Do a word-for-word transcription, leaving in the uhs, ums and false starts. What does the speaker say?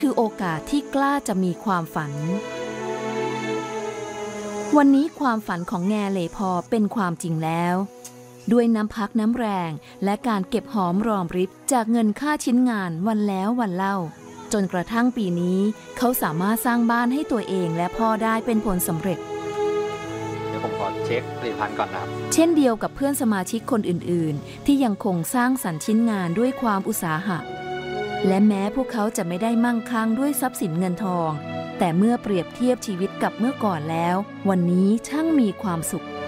คือโอกาสที่กล้าจะมีความฝันวันนี้ความฝันของแงเหลพอเป็นความจริงแล้วด้วยน้ำพักน้ำแรงและการเก็บหอมรอมริบจากเงินค่าชิ้นงานวันแล้ววันเล่าจนกระทั่งปีนี้เขาสามารถสร้างบ้านให้ตัวเองและพ่อได้เป็นผลสำเร็จเดี๋ยวผมขอเช็คผลิตภัณฑ์ก่อนนะครับเช่นเดียวกับเพื่อนสมาชิกคนอื่นๆที่ยังคงสร้างสรรค์ชิ้นงานด้วยความอุตสาหะและแม้พวกเขาจะไม่ได้มั่งคั่งด้วยทรัพย์สินเงินทองแต่เมื่อเปรียบเทียบชีวิตกับเมื่อก่อนแล้ววันนี้ช่างมีความสุข